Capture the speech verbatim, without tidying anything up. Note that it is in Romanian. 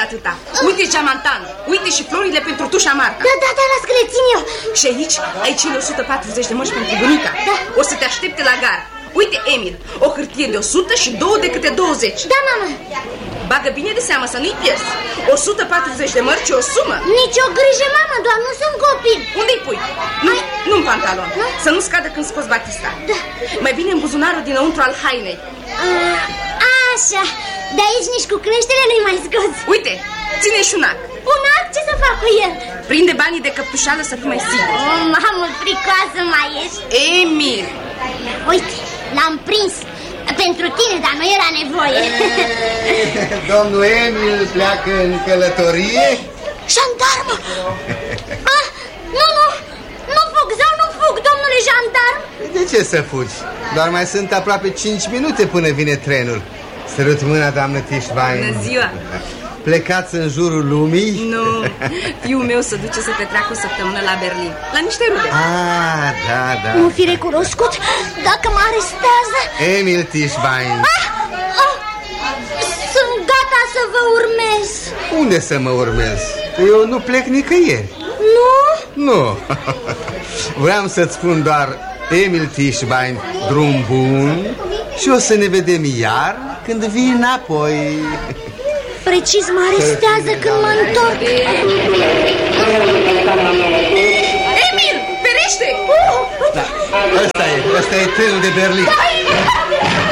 atâta. Uite geamantan, uite și florile pentru tușa Marta. Da, da, da, las că le țin eu. Și aici ai cele o sută patruzeci de mărci pentru bunica. Da. O să te aștepte la gar. Uite, Emil, o hârtie de o sută și două de câte douăzeci. Da, mamă. Bagă bine de seamă să nu-i pierzi. o sută patruzeci de mărci e o sumă. Nici o grijă, mamă, doar nu sunt copil. Unde-i pui? Nu, nu în pantalon. Nu? Să nu scadă când scoți batista. Da. Mai bine în buzunarul dinăuntru al hainei. A, așa. De aici nici cu creștere nu-i mai scoți. Uite, ține și un ac. Un ac? Ce să fac cu el? Prinde banii de căptușală să fii mai sigur. Oh, mamă, fricoasă mai ești. Emil. Uite, l-am prins. Pentru tine, dar nu era nevoie. Domnul Emil pleacă în călătorie? Jandarmă! Ah, nu, nu, nu fug, sau nu fug, domnule jandarm. De ce să fugi? Doar mai sunt aproape cinci minute până vine trenul. Sărut mâna, doamnă Tischbein. Bună ziua! Plecați în jurul lumii? Nu, fiul meu se duce să petreacă o săptămână la Berlin, la niște rude. Ah, da, da. Nu fi recunoscut dacă mă arestează. Emil Tischbein. Ah, ah, sunt gata să vă urmez. Unde să mă urmez? Eu nu plec nicăieri. Nu? Nu. Vreau să-ți spun doar, Emil Tischbein, drum bun și o să ne vedem iar când vii înapoi. Precis mă arestează când mă întorc. Emil, ferește! Da, ăsta e, ăsta e trenul de Berlin.